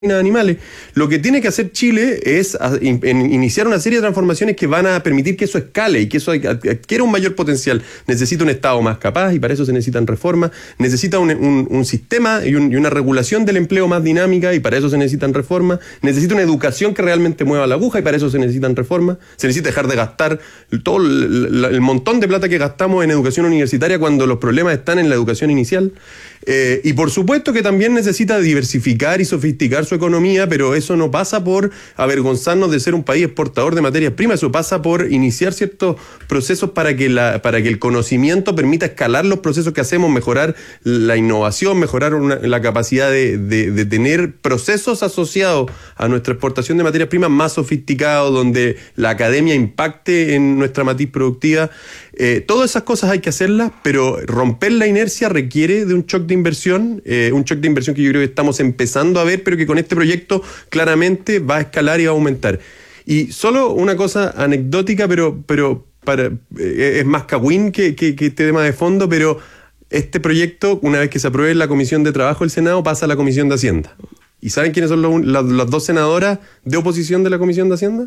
animales. Lo que tiene que hacer Chile es iniciar una serie de transformaciones que van a permitir que eso escale y que eso adquiera un mayor potencial. Necesita un Estado más capaz y para eso se necesitan reformas. Necesita un sistema y una regulación del empleo más dinámica y para eso se necesitan reformas. Necesita una educación que realmente mueva la aguja y para eso se necesitan reformas. Se necesita dejar de gastar todo el montón de plata que gastamos en educación universitaria cuando los problemas están en la educación inicial. Y por supuesto que también necesita diversificar y sofisticar su economía, pero eso no pasa por avergonzarnos de ser un país exportador de materias primas, eso pasa por iniciar ciertos procesos para que el conocimiento permita escalar los procesos que hacemos, mejorar la innovación, mejorar la capacidad de tener procesos asociados a nuestra exportación de materias primas más sofisticados, donde la academia impacte en nuestra matriz productiva. Todas esas cosas hay que hacerlas, pero romper la inercia requiere de un shock de inversión, que yo creo que estamos empezando a ver, pero que con este proyecto claramente va a escalar y va a aumentar. Y solo una cosa anecdótica, pero es más cagüín que tema de fondo, pero este proyecto, una vez que se apruebe en la Comisión de Trabajo del Senado, pasa a la Comisión de Hacienda. ¿Y saben quiénes son las dos senadoras de oposición de la Comisión de Hacienda?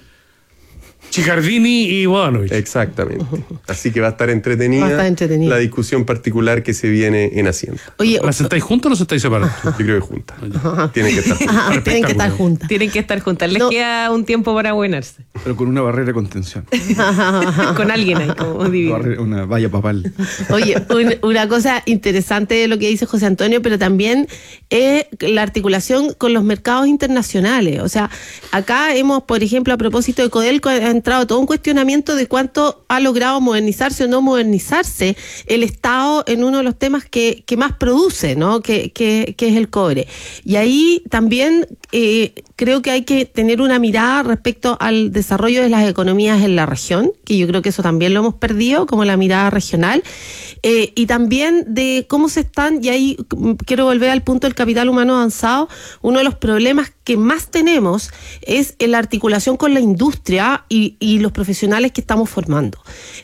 Chicardini y Bodanovich. Exactamente. Así que va a estar entretenida la discusión particular que se viene en Hacienda. Oye, ¿la sentáis juntos o la sentáis separados? Yo creo que juntas. Tienen que estar juntas. Tienen que estar juntas. Tienen que estar juntas. Les queda un tiempo para buenarse. Pero con una barrera de contención. Con alguien ahí, como divino. Una valla papal. Oye, una cosa interesante de lo que dice José Antonio, pero también es la articulación con los mercados internacionales. O sea, acá hemos, por ejemplo, a propósito de Codelco, ha entrado todo un cuestionamiento de cuánto ha logrado modernizarse o no modernizarse el Estado en uno de los temas que más produce, ¿no? Que es el cobre. Y ahí también creo que hay que tener una mirada respecto al desarrollo de las economías en la región, que yo creo que eso también lo hemos perdido, como la mirada regional, y también de cómo se están, y ahí quiero volver al punto del capital humano avanzado. Uno de los problemas que más tenemos es la articulación con la industria y los profesionales que estamos formando.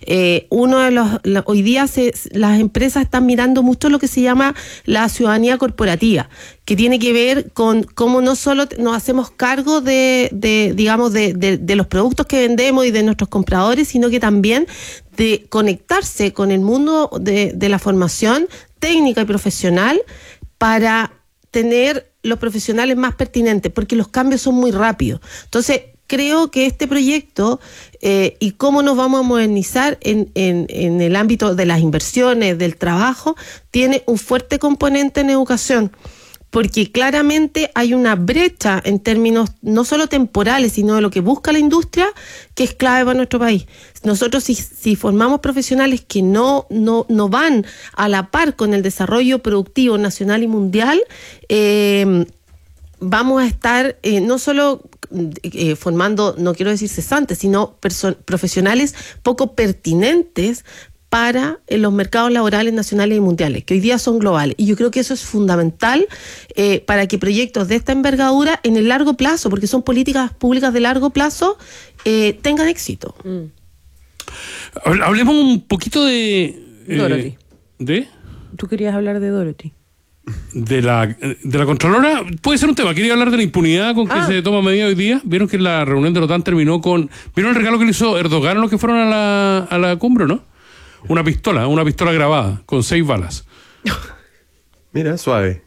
Hoy día las empresas están mirando mucho lo que se llama la ciudadanía corporativa, que tiene que ver con cómo no solo nos hacemos cargo de los productos que vendemos y de nuestros compradores, sino que también de conectarse con el mundo de la formación técnica y profesional para tener los profesionales más pertinentes, porque los cambios son muy rápidos. Entonces, creo que este proyecto y cómo nos vamos a modernizar en el ámbito de las inversiones, del trabajo, tiene un fuerte componente en educación, porque claramente hay una brecha en términos no solo temporales, sino de lo que busca la industria, que es clave para nuestro país. Nosotros si formamos profesionales que no van a la par con el desarrollo productivo nacional y mundial, vamos a estar no solo formando, no quiero decir cesantes, sino profesionales poco pertinentes para los mercados laborales nacionales y mundiales, que hoy día son globales. Y yo creo que eso es fundamental para que proyectos de esta envergadura en el largo plazo, porque son políticas públicas de largo plazo, tengan éxito. Hablemos un poquito de... Dorothy. ¿De? Tú querías hablar de Dorothy. De la Contralora, puede ser un tema. Quería hablar de la impunidad con que se toma medida hoy día. Vieron que la reunión de la OTAN terminó con... ¿Vieron el regalo que le hizo Erdogan a los que fueron a la cumbre, no? Una pistola grabada con 6 balas. Mira, suave.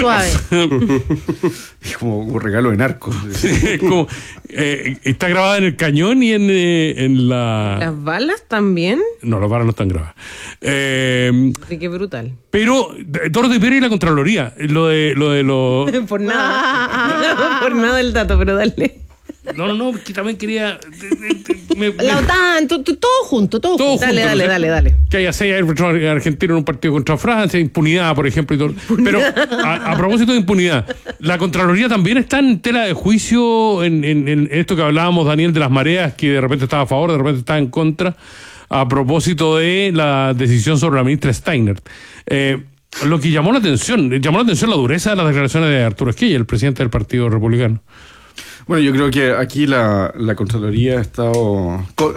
Es como un regalo de narcos. Es como, está grabada en el cañón y en la... ¿Las balas también? No, las balas no están grabadas. Sí, qué brutal. Pero Dorothy Pérez y la Contraloría, lo de Por nada. Por nada el dato, pero dale. No, que también quería... La OTAN, todo junto. Dale. Que haya 6 árbitros argentinos en un partido contra Francia, impunidad, por ejemplo, y todo. Pero a propósito de impunidad, la Contraloría también está en tela de juicio en esto que hablábamos, Daniel, de las mareas, que de repente estaba a favor, de repente estaba en contra, a propósito de la decisión sobre la ministra Steiner. Lo que llamó la atención la dureza de las declaraciones de Arturo Esquella, el presidente del Partido Republicano. Bueno, yo creo que aquí la Contraloría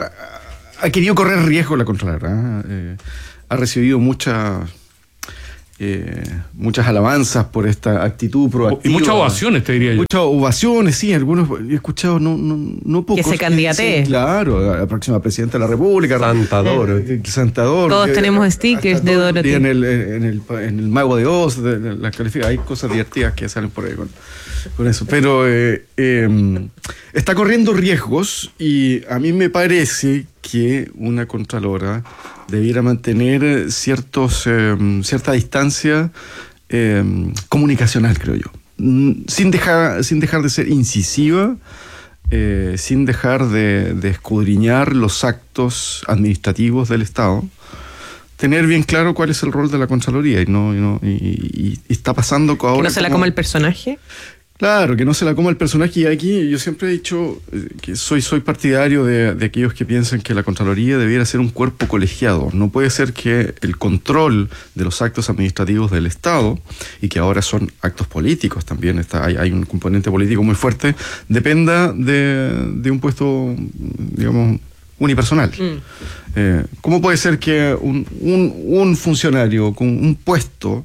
ha querido correr riesgo la Contraloría. Ha recibido muchas muchas alabanzas por esta actitud proactiva. Y muchas ovaciones, te diría yo. Muchas ovaciones, sí, algunos he escuchado, no pocos. Que se candidatee. Sí, claro, a la próxima presidenta de la República. Santador. Santador. Todos tenemos stickers de Dorothy. En el Mago de Oz, hay cosas divertidas que salen por ahí con eso. Pero está corriendo riesgos y a mí me parece que una contralora debiera mantener cierta distancia comunicacional, creo yo. Sin dejar de ser incisiva, sin dejar de escudriñar los actos administrativos del Estado. Tener bien claro cuál es el rol de la Contraloría y está pasando ahora. ¿Que no se la coma el personaje? Claro, que no se la coma el personaje. Y aquí yo siempre he dicho que soy partidario de aquellos que piensan que la Contraloría debiera ser un cuerpo colegiado. No puede ser que el control de los actos administrativos del Estado, y que ahora son actos políticos también, hay un componente político muy fuerte, dependa de un puesto, digamos, unipersonal. ¿Cómo puede ser que un funcionario con un puesto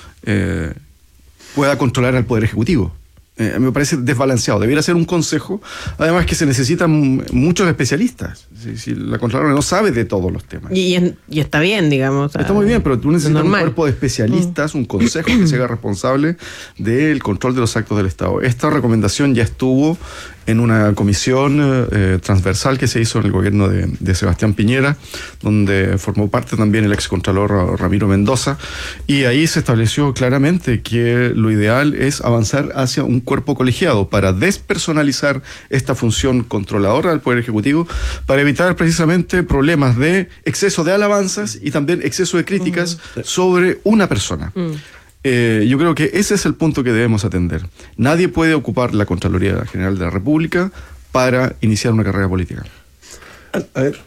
pueda controlar al Poder Ejecutivo? Me parece desbalanceado. Debiera ser un consejo, además que se necesitan muchos especialistas. Si la Contralora no sabe de todos los temas. Y está bien, digamos. Está muy bien, pero tú necesitas un normal. cuerpo de especialistas, un consejo que se haga responsable del control de los actos del Estado. Esta recomendación ya estuvo en una comisión transversal que se hizo en el gobierno de Sebastián Piñera, donde formó parte también el excontralor Ramiro Mendoza, y ahí se estableció claramente que lo ideal es avanzar hacia un cuerpo colegiado para despersonalizar esta función controladora del Poder Ejecutivo, para evitar precisamente problemas de exceso de alabanzas y también exceso de críticas sobre una persona. Yo creo que ese es el punto que debemos atender. Nadie puede ocupar la Contraloría General de la República para iniciar una carrera política. A ver.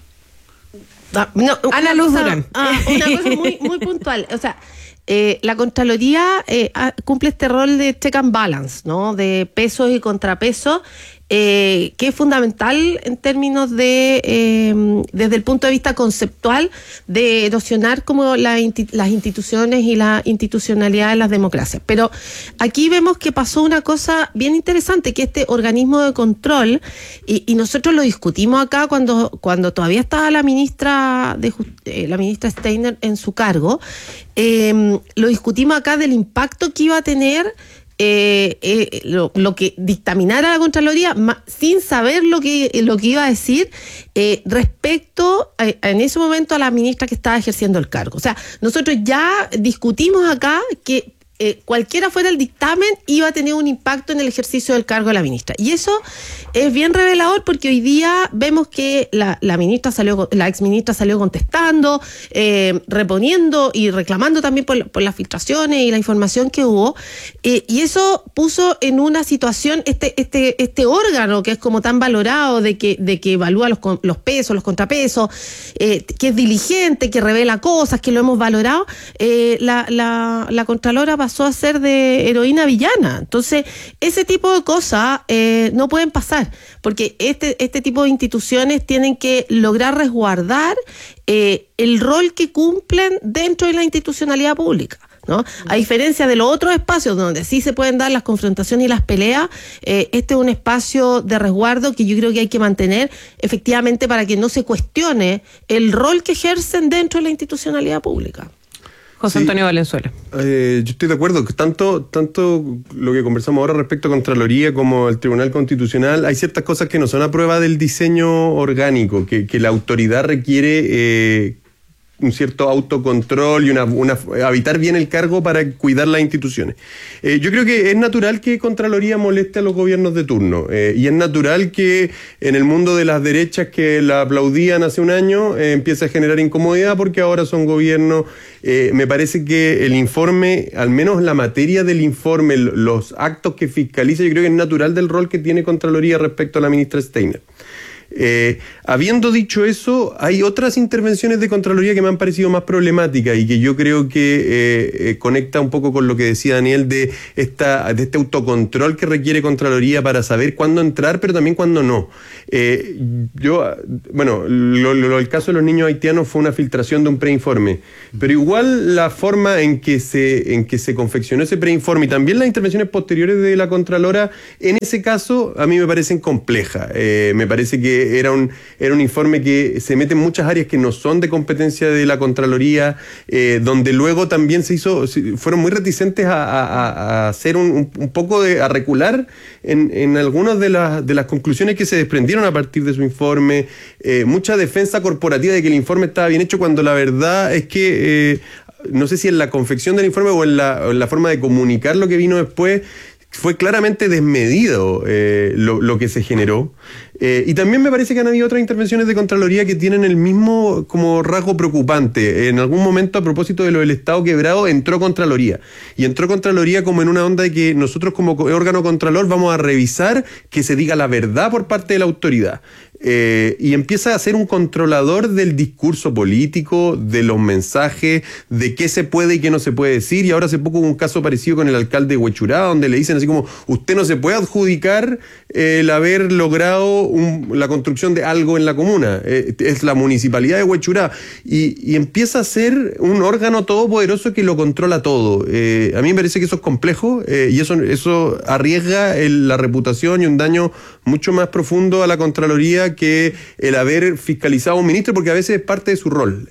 Ana Luz Durán. Una cosa muy puntual. O sea, la Contraloría cumple este rol de check and balance, ¿no? De pesos y contrapesos, que es fundamental en términos de, desde el punto de vista conceptual, de erosionar como las instituciones y la institucionalidad de las democracias. Pero aquí vemos que pasó una cosa bien interesante, que este organismo de control, y nosotros lo discutimos acá cuando todavía estaba la ministra Steiner en su cargo, lo discutimos acá del impacto que iba a tener lo que dictaminara la Contraloría, sin saber lo que iba a decir respecto en ese momento a la ministra que estaba ejerciendo el cargo. O sea, nosotros ya discutimos acá que cualquiera fuera el dictamen iba a tener un impacto en el ejercicio del cargo de la ministra. Y eso es bien revelador, porque hoy día vemos que la exministra salió contestando, reponiendo y reclamando también por las filtraciones y la información que hubo, y eso puso en una situación este órgano que es como tan valorado, de que evalúa los pesos, los contrapesos, que es diligente, que revela cosas, que lo hemos valorado. La Contralora pasó a ser de heroína villana. Entonces, ese tipo de cosas no pueden pasar, porque este tipo de instituciones tienen que lograr resguardar el rol que cumplen dentro de la institucionalidad pública, ¿no? A diferencia de los otros espacios donde sí se pueden dar las confrontaciones y las peleas, este es un espacio de resguardo que yo creo que hay que mantener efectivamente para que no se cuestione el rol que ejercen dentro de la institucionalidad pública. José Antonio Valenzuela. Yo estoy de acuerdo que tanto lo que conversamos ahora respecto a Contraloría como el Tribunal Constitucional, hay ciertas cosas que no son a prueba del diseño orgánico, que la autoridad requiere un cierto autocontrol y habitar bien el cargo para cuidar las instituciones. Yo creo que es natural que Contraloría moleste a los gobiernos de turno, y es natural que en el mundo de las derechas que la aplaudían hace un año empiece a generar incomodidad porque ahora son gobiernos. Me parece que el informe, al menos la materia del informe, los actos que fiscaliza, yo creo que es natural del rol que tiene Contraloría respecto a la ministra Steiner. Habiendo dicho eso, hay otras intervenciones de Contraloría que me han parecido más problemáticas y que yo creo que conecta un poco con lo que decía Daniel de este autocontrol que requiere Contraloría para saber cuándo entrar, pero también cuándo no. El caso de los niños haitianos fue una filtración de un preinforme, pero igual la forma en que se confeccionó ese preinforme y también las intervenciones posteriores de la Contralora, en ese caso, a mí me parecen complejas. Me parece que era un informe que se mete en muchas áreas que no son de competencia de la Contraloría, donde luego también fueron muy reticentes a hacer un poco a recular en algunas de las conclusiones que se desprendieron a partir de su informe. Mucha defensa corporativa de que el informe estaba bien hecho, cuando la verdad es que no sé si en la confección del informe o en la forma de comunicar lo que vino después, fue claramente desmedido lo que se generó. Y también me parece que han habido otras intervenciones de Contraloría que tienen el mismo como rasgo preocupante. En algún momento, a propósito de lo del Estado quebrado, entró Contraloría. Y entró Contraloría como en una onda de que nosotros como órgano contralor vamos a revisar que se diga la verdad por parte de la autoridad. Y empieza a ser un controlador del discurso político, de los mensajes, de qué se puede y qué no se puede decir. Y ahora hace poco hubo un caso parecido con el alcalde de Huechurá, donde le dicen así como, usted no se puede adjudicar el haber logrado la construcción de algo en la comuna, es la municipalidad de Huechurá, y empieza a ser un órgano todopoderoso que lo controla todo. A mí me parece que eso es complejo, y eso arriesga la reputación y un daño mucho más profundo a la Contraloría que el haber fiscalizado a un ministro, porque a veces es parte de su rol.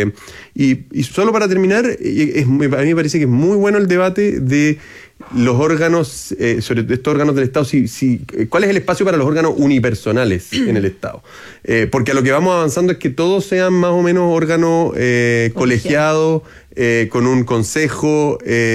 Y solo para terminar, a mí me parece que es muy bueno el debate de los órganos, sobre estos órganos del Estado, ¿cuál es el espacio para los órganos unipersonales en el Estado? Porque a lo que vamos avanzando es que todos sean más o menos órganos colegiados, con un consejo,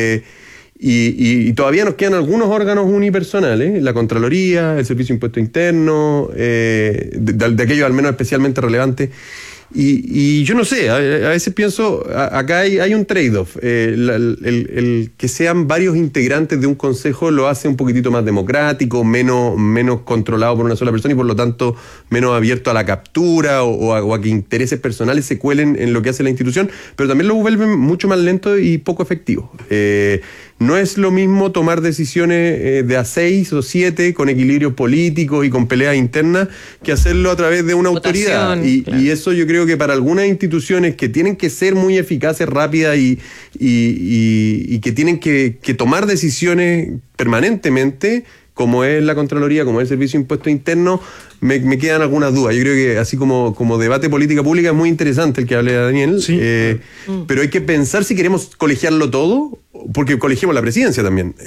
y todavía nos quedan algunos órganos unipersonales, la Contraloría, el Servicio de Impuesto Interno, de aquellos al menos especialmente relevantes. Y yo no sé, a veces pienso, acá hay un trade-off. El que sean varios integrantes de un consejo lo hace un poquitito más democrático, menos controlado por una sola persona y por lo tanto menos abierto a la captura o a que intereses personales se cuelen en lo que hace la institución, pero también lo vuelve mucho más lento y poco efectivo. No es lo mismo tomar decisiones de a 6 o 7 con equilibrios políticos y con peleas internas que hacerlo a través de una autoridad. Y eso yo creo que para algunas instituciones que tienen que ser muy eficaces, rápidas y que tienen que tomar decisiones permanentemente, como es la Contraloría, como es el Servicio de Impuesto Interno, me quedan algunas dudas. Yo creo que así como debate política pública es muy interesante el que hablé de Daniel, sí. Pero hay que pensar si queremos colegiarlo todo, porque colegiemos la presidencia también.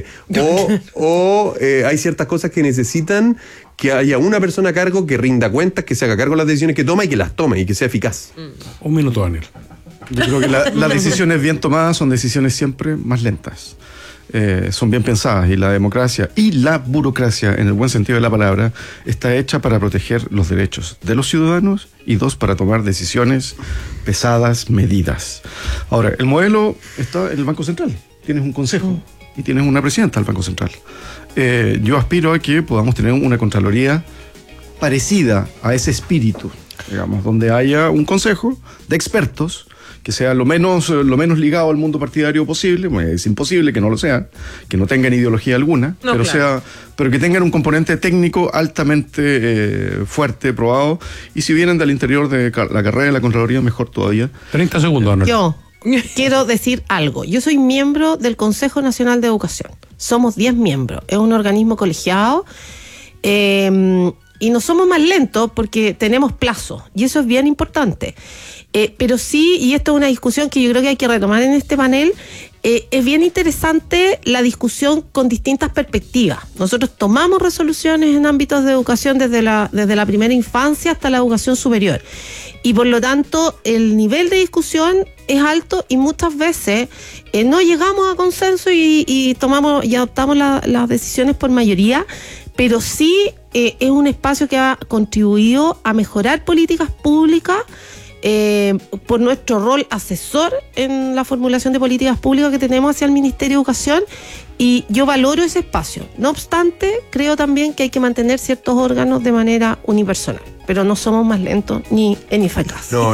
Hay ciertas cosas que necesitan que haya una persona a cargo que rinda cuentas, que se haga cargo de las decisiones que toma y que las tome y que sea eficaz. Un minuto, Daniel. Yo creo que las decisiones bien tomadas son decisiones siempre más lentas. Son bien pensadas, y la democracia y la burocracia, en el buen sentido de la palabra, está hecha para proteger los derechos de los ciudadanos y para tomar decisiones pesadas, medidas. Ahora, el modelo está en el Banco Central. Tienes un consejo y tienes una presidenta del Banco Central. Yo aspiro a que podamos tener una Contraloría parecida a ese espíritu, digamos, donde haya un consejo de expertos que sea lo menos ligado al mundo partidario posible. Es imposible que no lo sean, que no tengan ideología alguna, pero que tengan un componente técnico altamente fuerte, probado, y si vienen del interior de la carrera de la Contraloría, mejor todavía. 30 segundos, Ana. Yo quiero decir algo. Yo soy miembro del Consejo Nacional de Educación. Somos 10 miembros. Es un organismo colegiado. Y no somos más lentos porque tenemos plazo, y eso es bien importante. Pero sí, y esto es una discusión que yo creo que hay que retomar en este panel, es bien interesante la discusión con distintas perspectivas. Nosotros tomamos resoluciones en ámbitos de educación desde la primera infancia hasta la educación superior. Y por lo tanto, el nivel de discusión es alto y muchas veces no llegamos a consenso y adoptamos las decisiones por mayoría, pero sí es un espacio que ha contribuido a mejorar políticas públicas por nuestro rol asesor en la formulación de políticas públicas que tenemos hacia el Ministerio de Educación, y yo valoro ese espacio. No obstante, creo también que hay que mantener ciertos órganos de manera unipersonal, pero no somos más lentos ni en IFACAS. No,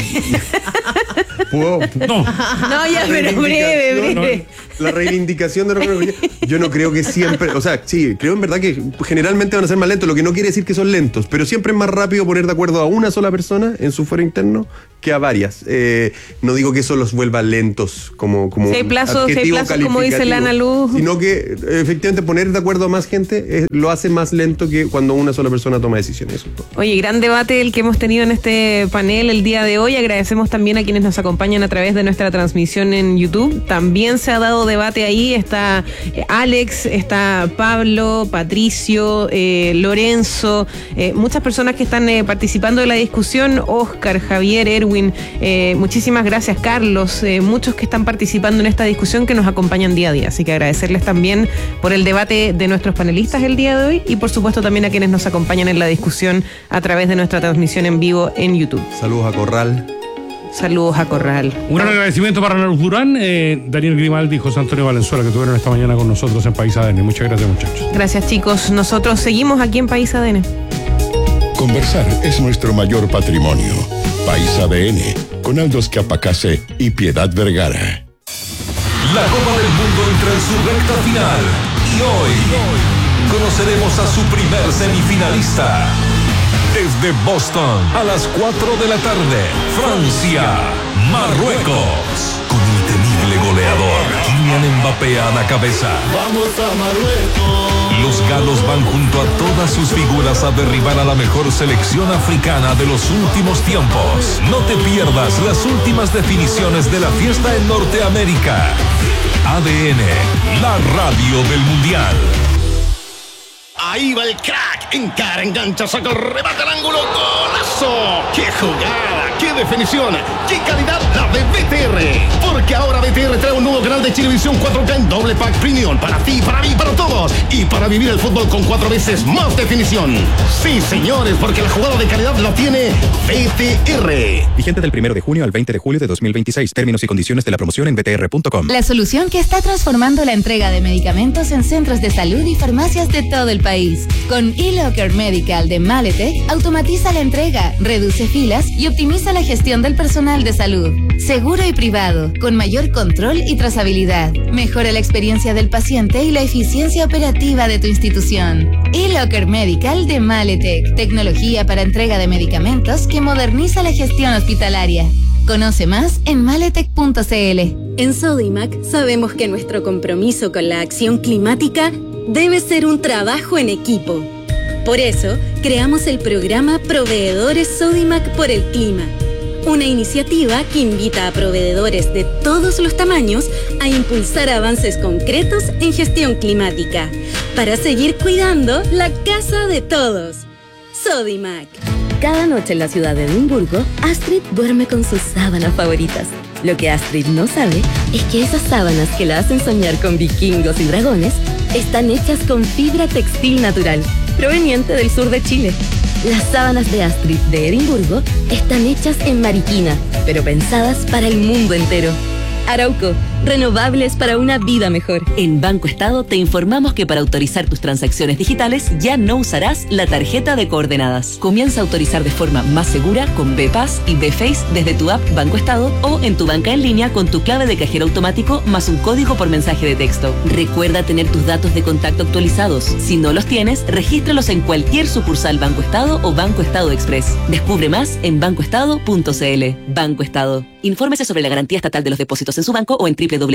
¿puedo? No. No, ya, pero breve. La reivindicación de los órganos, yo no creo que siempre, o sea, sí, creo en verdad que generalmente van a ser más lentos, lo que no quiere decir que son lentos, pero siempre es más rápido poner de acuerdo a una sola persona en su fuero interno que a varias. No digo que eso los vuelva lentos como Si hay plazos, como dice la Ana Luz. Sino que efectivamente poner de acuerdo a más gente lo hace más lento que cuando una sola persona toma decisiones. Oye, gran debate el que hemos tenido en este panel el día de hoy. Agradecemos también a quienes nos acompañan a través de nuestra transmisión en YouTube. También se ha dado debate ahí. Está Alex, está Pablo, Patricio, Lorenzo, muchas personas que están participando de la discusión. Oscar, Javier, Erwin, muchísimas gracias, Carlos, muchos que están participando en esta discusión que nos acompañan día a día. Así que agradecerles también por el debate de nuestros panelistas el día de hoy y por supuesto también a quienes nos acompañan en la discusión a través de nuestra transmisión en vivo en YouTube. Saludos a Corral. Saludos a Corral. Un gran agradecimiento para Ana Luz Durán, Daniel Grimaldi y José Antonio Valenzuela, que estuvieron esta mañana con nosotros en País ADN. Muchas gracias, muchachos. Gracias, chicos. Nosotros seguimos aquí en País ADN. Conversar es nuestro mayor patrimonio. País ADN, con Aldo Escapacase y Piedad Vergara. La Copa del Mundo entra en su recta final y hoy conoceremos a su primer semifinalista. Desde Boston, a las 4 de la tarde, Francia, Marruecos. Con el temible goleador Kylian Mbappé a la cabeza. ¡Vamos a Marruecos! Los galos van junto a todas sus figuras a derribar a la mejor selección africana de los últimos tiempos. No te pierdas las últimas definiciones de la fiesta en Norteamérica. ADN, la radio del Mundial. Ahí va el crack, encara, engancha, saca el remate al ángulo, ¡golazo! ¡Qué jugada! ¡Qué definición! ¡Qué calidad la de BTR! Porque ahora BTR trae un nuevo canal de Chilevisión 4K en doble pack premium para ti, para mí, para todos y para vivir el fútbol con 4 veces más definición. Sí, señores, porque la jugada de calidad la tiene BTR. Vigente del 1 de junio al 20 de julio de 2026. Términos y condiciones de la promoción en btr.com. La solución que está transformando la entrega de medicamentos en centros de salud y farmacias de todo el país. Con eLocker Medical de Maletec, automatiza la entrega, reduce filas y optimiza la gestión del personal de salud. Seguro y privado, con mayor control y trazabilidad. Mejora la experiencia del paciente y la eficiencia operativa de tu institución. eLocker Medical de Maletec, tecnología para entrega de medicamentos que moderniza la gestión hospitalaria. Conoce más en maletec.cl. En Sodimac sabemos que nuestro compromiso con la acción climática debe ser un trabajo en equipo. Por eso, creamos el programa Proveedores Sodimac por el Clima, una iniciativa que invita a proveedores de todos los tamaños a impulsar avances concretos en gestión climática, para seguir cuidando la casa de todos. Sodimac. Cada noche en la ciudad de Edimburgo, Astrid duerme con sus sábanas favoritas. Lo que Astrid no sabe es que esas sábanas que la hacen soñar con vikingos y dragones están hechas con fibra textil natural, proveniente del sur de Chile. Las sábanas de Astrid de Edimburgo están hechas en Mariquina, pero pensadas para el mundo entero. Arauco, renovables para una vida mejor. En Banco Estado te informamos que para autorizar tus transacciones digitales ya no usarás la tarjeta de coordenadas. Comienza a autorizar de forma más segura con BPass y BFace desde tu app Banco Estado o en tu banca en línea con tu clave de cajero automático más un código por mensaje de texto. Recuerda tener tus datos de contacto actualizados. Si no los tienes, regístralos en cualquier sucursal Banco Estado o Banco Estado Express. Descubre más en bancoestado.cl. Banco Estado. Infórmese sobre la garantía estatal de los depósitos en su banco o en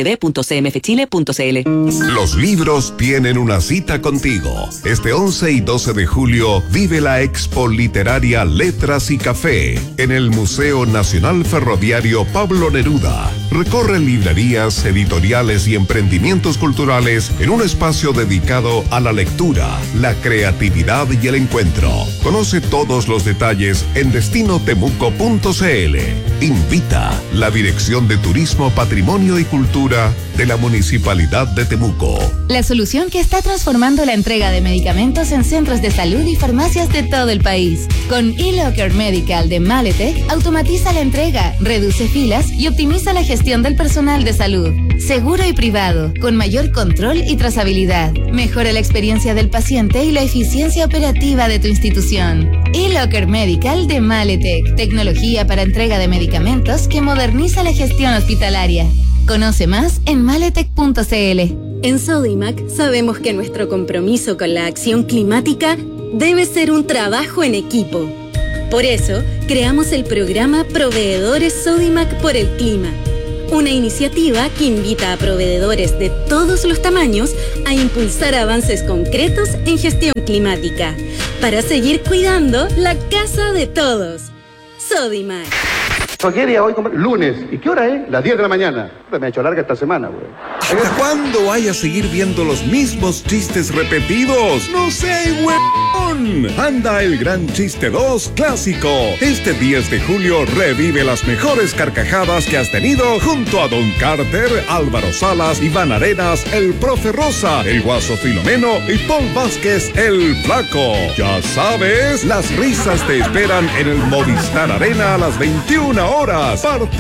www.cmfchile.cl. Los libros tienen una cita contigo. Este 11 y 12 de julio vive la Expo Literaria Letras y Café en el Museo Nacional Ferroviario Pablo Neruda. Recorre librerías, editoriales y emprendimientos culturales en un espacio dedicado a la lectura, la creatividad y el encuentro. Conoce todos los detalles en destinotemuco.cl. Invita la Dirección de Turismo, Patrimonio y Cultura Agricultura de la Municipalidad de Temuco. La solución que está transformando la entrega de medicamentos en centros de salud y farmacias de todo el país. Con eLocker Medical de Maletec, automatiza la entrega, reduce filas y optimiza la gestión del personal de salud. Seguro y privado, con mayor control y trazabilidad. Mejora la experiencia del paciente y la eficiencia operativa de tu institución. eLocker Medical de Maletec, tecnología para entrega de medicamentos que moderniza la gestión hospitalaria. Conoce más en maletec.cl. En Sodimac sabemos que nuestro compromiso con la acción climática debe ser un trabajo en equipo. Por eso, creamos el programa Proveedores Sodimac por el Clima, una iniciativa que invita a proveedores de todos los tamaños a impulsar avances concretos en gestión climática, para seguir cuidando la casa de todos. Sodimac. ¿Qué día hoy? Lunes. ¿Y qué hora es? Las 10 de la mañana. Me ha hecho larga esta semana, güey. ¿Hasta cuándo vaya a seguir viendo los mismos chistes repetidos? ¡No sé, huevón! Anda el Gran Chiste 2 Clásico. Este 10 de julio revive las mejores carcajadas que has tenido junto a Don Carter, Álvaro Salas, Iván Arenas, el Profe Rosa, el Guaso Filomeno y Paul Vázquez, el Flaco. Ya sabes, las risas te esperan en el Movistar Arena a las 21 horas.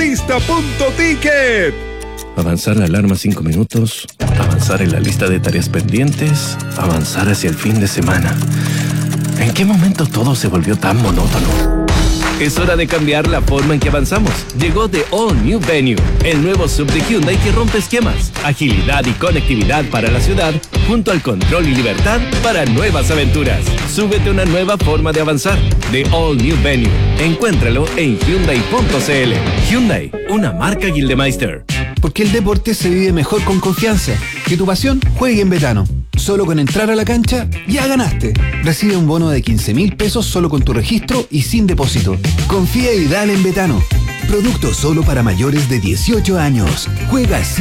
Partista.ticket. Avanzar la alarma 5 minutos, avanzar en la lista de tareas pendientes, avanzar hacia el fin de semana. ¿En qué momento todo se volvió tan monótono? Es hora de cambiar la forma en que avanzamos. Llegó The All New Venue, el nuevo sub de Hyundai que rompe esquemas, agilidad y conectividad para la ciudad, junto al control y libertad para nuevas aventuras. Súbete a una nueva forma de avanzar. The All New Venue. Encuéntralo en Hyundai.cl. Hyundai, una marca Gildemeister. Porque el deporte se vive mejor con confianza. Que tu pasión juegue en Betano. Solo con entrar a la cancha, ya ganaste. Recibe un bono de 15.000 pesos solo con tu registro y sin depósito. Confía y dale en Betano. Producto solo para mayores de 18 años. Juega